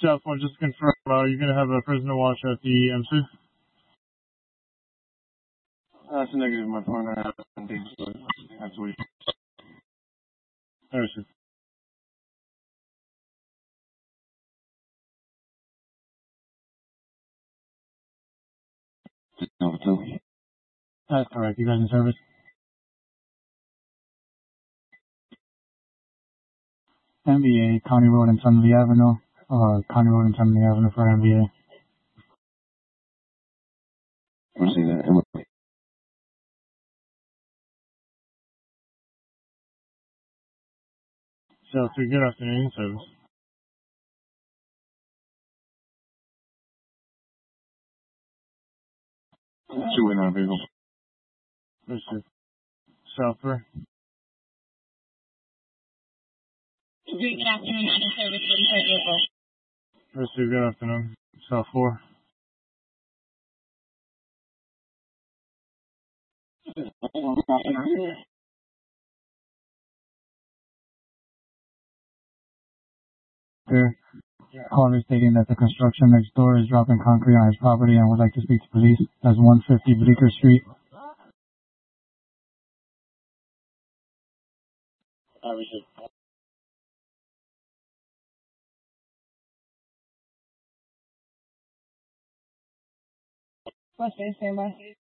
South 1, just to confirm, you're going to have a prisoner watch at the MC? That's a negative, my partner. That's what There, sir. Number 2. That's correct. You guys in service? MBA, County Road and Sunny Avenue. County Road and Sunny Avenue for MBA. I see that. So, good afternoon, service. Two in our vehicle. Yes, sir. Southward. Good afternoon, other service with her vehicle. Yes, sir. Good afternoon. South 4. Sir, caller stating that the construction next door is dropping concrete on his property and would like to speak to police. That's 150 Bleecker Street. What's this, standby?